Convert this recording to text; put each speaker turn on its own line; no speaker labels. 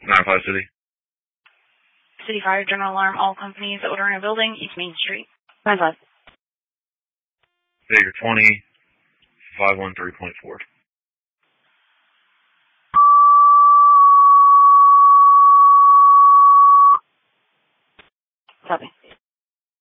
95 City.
City Fire, general alarm, all companies ordering a building, East Main Street. 95.
Figure 20, 513.4.